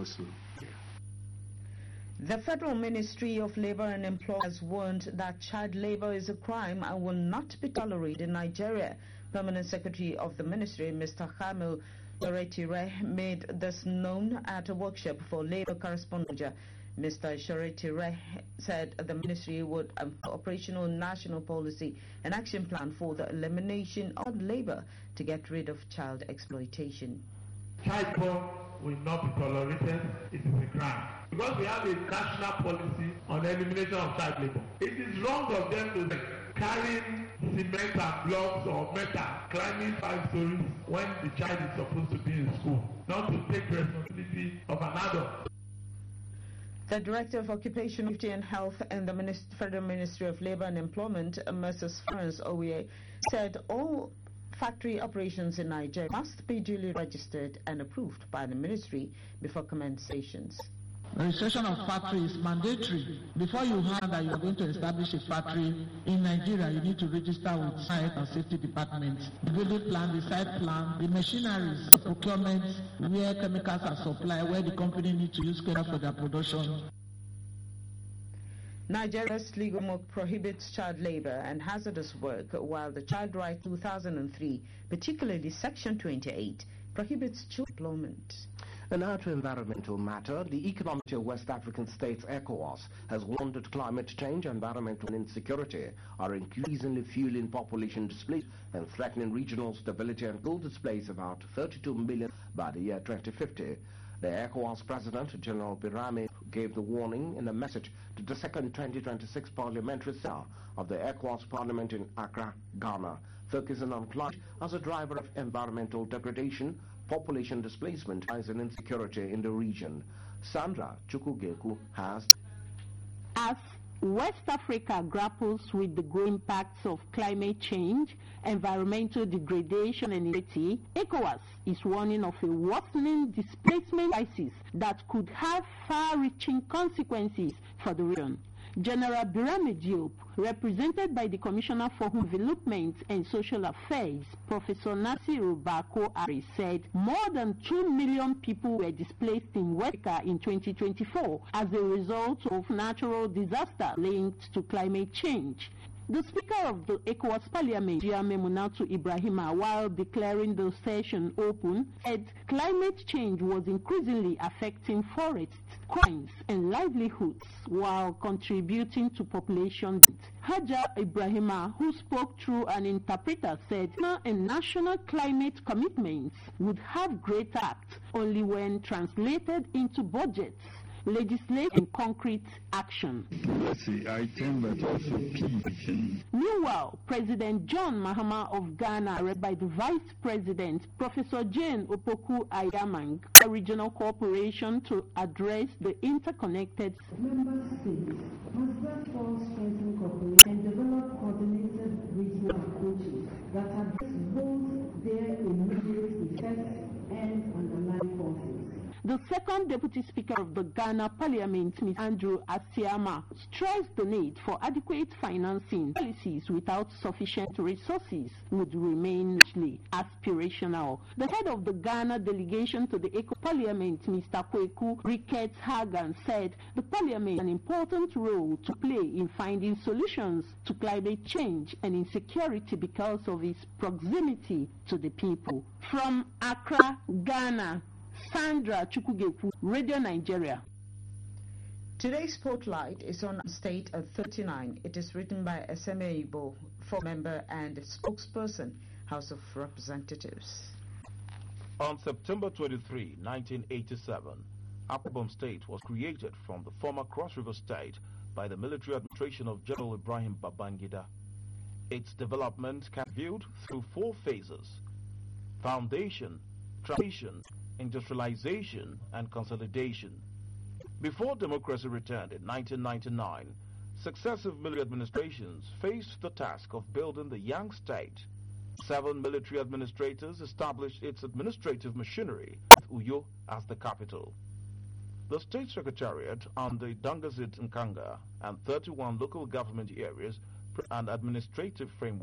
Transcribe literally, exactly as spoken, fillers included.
also. The Federal Ministry of Labor and Employment has warned that child labor is a crime and will not be tolerated in Nigeria. Permanent Secretary of the Ministry, Mister Kamil Shoretire, made this known at a workshop for labor correspondents. Mister Shoretire said the ministry would um, operational national policy and action plan for the elimination of labor to get rid of child exploitation. Child labor will not be tolerated. It is a crime. Because we have a national policy on the elimination of child labor. It is wrong of them to carry cement and blocks or metal, climbing five stories when the child is supposed to be in school, not to take responsibility of an adult. The Director of Occupational Safety and Health in the Minist Federal Ministry of Labor and Employment, Missus Florence Owie, said all factory operations in Nigeria must be duly registered and approved by the ministry before commencement. Registration of factory is mandatory. Before you have that you are going to establish a factory in Nigeria, you need to register with Health and Safety Department. The building plan, the site plan, the machineries, the procurement, where chemicals are supplied, where the company needs to use chemicals for their production. Nigeria's legal framework prohibits child labor and hazardous work, while the Child Right two thousand three, particularly Section twenty-eight, prohibits child employment. And now to environmental matter. The Economic of West African States, ECOWAS, has warned that climate change, environmental insecurity are increasingly fueling population displacement and threatening regional stability, and will displace about thirty-two million by the year twenty fifty. The ECOWAS President, General Birame, gave the warning in a message to the second twenty twenty-six parliamentary session of the ECOWAS Parliament in Accra, Ghana, focusing on climate as a driver of environmental degradation, population displacement, and insecurity in the region. Sandra Chukwugeku has. As West Africa grapples with the growing impacts of climate change, environmental degradation and inequality, ECOWAS is warning of a worsening displacement crisis that could have far-reaching consequences for the region. General Birame Diop, represented by the Commissioner for Development and Social Affairs, Professor Nasiru Bako Ari, said more than two million people were displaced in West Africa in twenty twenty-four as a result of natural disaster linked to climate change. The Speaker of the ECOWAS Parliament, Jiame Munatu Ibrahima, while declaring the session open, said climate change was increasingly affecting forests, crimes and livelihoods while contributing to population death. Haja Ibrahima, who spoke through an interpreter, said national and national climate commitments would have great impact only when translated into budgets, legislation and concrete action. Meanwhile, President John Mahama of Ghana, led by the Vice President, Professor Jane Opoku Ayamang, a regional cooperation to address the interconnected. Member states must therefore strengthen cooperation and develop coordinated regional approaches that address both their immediate effects and underlying causes. The second Deputy Speaker of the Ghana Parliament, Mister Andrew Asiama, stressed the need for adequate financing. Policies without sufficient resources would remain largely aspirational. The head of the Ghana delegation to the ECO Parliament, Mister Kweku Ricketts Hagan, said the Parliament has an important role to play in finding solutions to climate change and insecurity because of its proximity to the people. From Accra, Ghana, Sandra Chukwugeku, Radio Nigeria. Today's spotlight is on State at thirty-nine. It is written by Eseme Ibo, former member and spokesperson, House of Representatives. On September twenty-third, nineteen eighty-seven, Akwa State was created from the former Cross River State by the military administration of General Ibrahim Babangida. Its development can be viewed through four phases: foundation, transition, industrialization, and consolidation. Before democracy returned in nineteen ninety-nine, successive military administrations faced the task of building the young state. Seven military administrators established its administrative machinery, with Uyo as the capital. The state secretariat under Dangazit Nkanga and thirty-one local government areas and administrative framework